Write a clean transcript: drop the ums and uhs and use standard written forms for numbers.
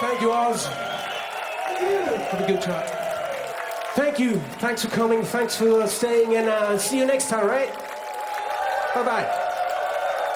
Thank you, Oz. For the good time. Thank you. Thanks for coming. Thanks for staying, and see you next time, right? Bye-bye.